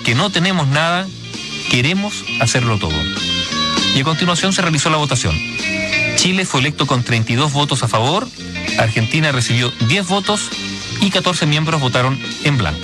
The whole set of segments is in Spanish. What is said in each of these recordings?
aunque no tenemos nada, queremos hacerlo todo. Y a continuación se realizó la votación. Chile fue electo con 32 votos a favor, Argentina recibió 10 votos y 14 miembros votaron en blanco.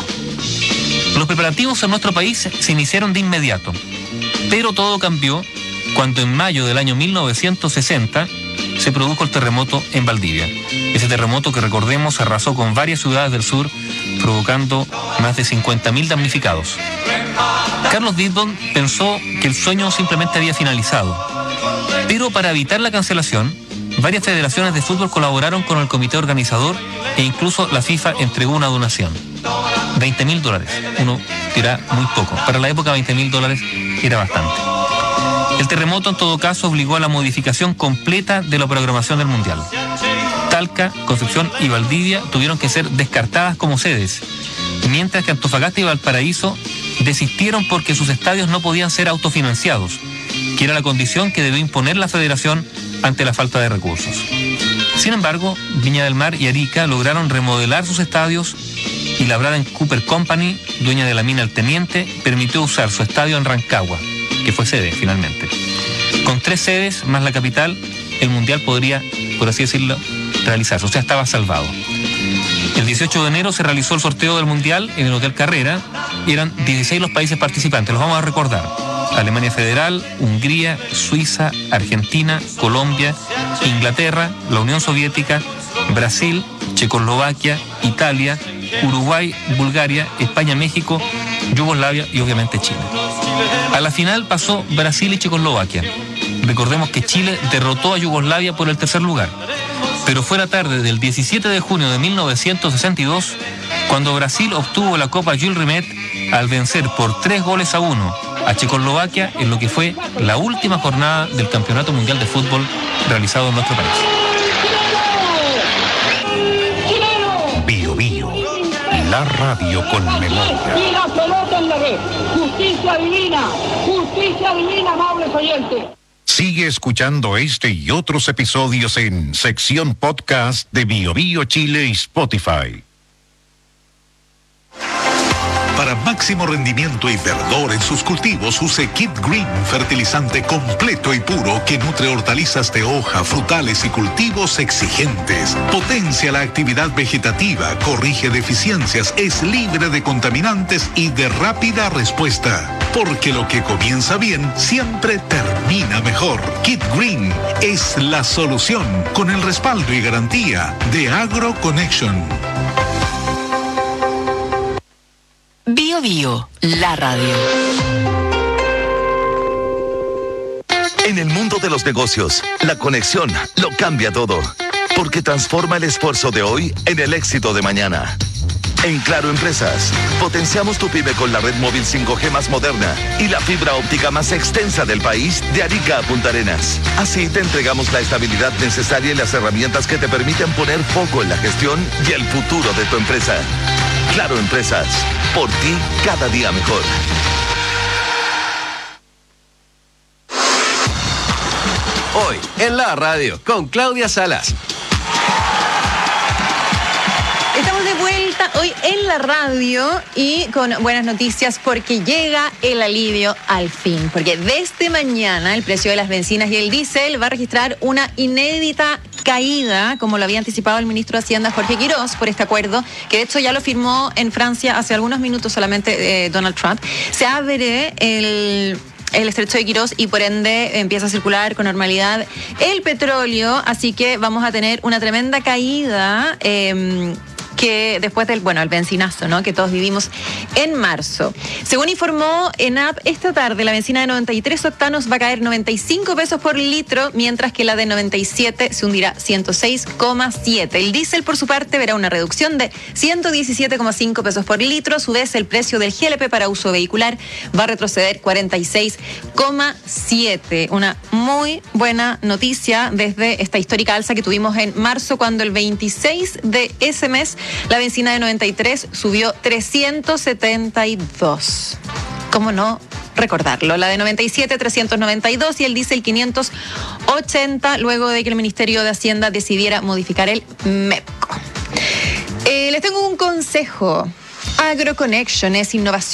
Los preparativos en nuestro país se iniciaron de inmediato, pero todo cambió cuando en mayo del año 1960 se produjo el terremoto en Valdivia. Ese terremoto que, recordemos, arrasó con varias ciudades del sur, provocando más de 50.000 damnificados. Carlos Dittborn pensó que el sueño simplemente había finalizado, pero para evitar la cancelación, varias federaciones de fútbol colaboraron con el comité organizador e incluso la FIFA entregó una donación. $20.000. Uno dirá muy poco. Para la época, $20.000 era bastante. El terremoto, en todo caso, obligó a la modificación completa de la programación del Mundial. Talca, Concepción y Valdivia tuvieron que ser descartadas como sedes, mientras que Antofagasta y Valparaíso desistieron porque sus estadios no podían ser autofinanciados, que era la condición que debió imponer la federación ante la falta de recursos. Sin embargo, Viña del Mar y Arica lograron remodelar sus estadios y la Braden Cooper Company, dueña de la mina El Teniente, permitió usar su estadio en Rancagua, que fue sede finalmente. Con 3 sedes más la capital, el Mundial podría, por así decirlo, realizarse, o sea, estaba salvado. El 18 de enero se realizó el sorteo del Mundial en el Hotel Carrera y eran 16 los países participantes, los vamos a recordar: Alemania Federal, Hungría, Suiza, Argentina, Colombia, Inglaterra, la Unión Soviética, Brasil, Checoslovaquia, Italia, Uruguay, Bulgaria, España, México, Yugoslavia y obviamente Chile. A la final pasó Brasil y Checoslovaquia. Recordemos que Chile derrotó a Yugoslavia por el tercer lugar. Pero fue la tarde del 17 de junio de 1962 cuando Brasil obtuvo la Copa Jules Rimet al vencer por 3-1 a Checoslovaquia en lo que fue la última jornada del Campeonato Mundial de Fútbol realizado en nuestro país. Bio Bio, la radio con memoria. Y la pelota en la red. Justicia divina, amables oyentes. Sigue escuchando este y otros episodios en sección podcast de Bio Bio Chile y Spotify. Para máximo rendimiento y verdor en sus cultivos, use Kid Green, fertilizante completo y puro que nutre hortalizas de hoja, frutales y cultivos exigentes. Potencia la actividad vegetativa, corrige deficiencias, es libre de contaminantes y de rápida respuesta. Porque lo que comienza bien siempre termina mejor. Kid Green es la solución, con el respaldo y garantía de AgroConnection. Bio Bio, la radio. En el mundo de los negocios, la conexión lo cambia todo, porque transforma el esfuerzo de hoy en el éxito de mañana. En Claro Empresas, potenciamos tu pyme con la red móvil 5G más moderna y la fibra óptica más extensa del país, de Arica a Punta Arenas. Así te entregamos la estabilidad necesaria y las herramientas que te permiten poner foco en la gestión y el futuro de tu empresa. Claro Empresas, por ti cada día mejor. Hoy en la radio con Claudia Salas. Estamos de vuelta hoy en la radio y con buenas noticias porque llega el alivio al fin. Porque desde mañana el precio de las bencinas y el diésel va a registrar una inédita caída, como lo había anticipado el ministro de Hacienda Jorge Quirós, por este acuerdo, que de hecho ya lo firmó en Francia hace algunos minutos solamente Donald Trump. Se abre el estrecho de Quirós y por ende empieza a circular con normalidad el petróleo, así que vamos a tener una tremenda caída que después del, el bencinazo, ¿no?, que todos vivimos en marzo. Según informó ENAP, esta tarde la bencina de 93 octanos va a caer 95 pesos por litro, mientras que la de 97 se hundirá 106,7. El diésel, por su parte, verá una reducción de 117,5 pesos por litro. A su vez, el precio del GLP para uso vehicular va a retroceder 46,7. Una muy buena noticia desde esta histórica alza que tuvimos en marzo, cuando el 26 de ese mes la bencina de 93 subió 372. ¿Cómo no recordarlo? La de 97, 392 y el diésel 580, luego de que el Ministerio de Hacienda decidiera modificar el MEPCO. Les tengo un consejo. AgroConnection es innovación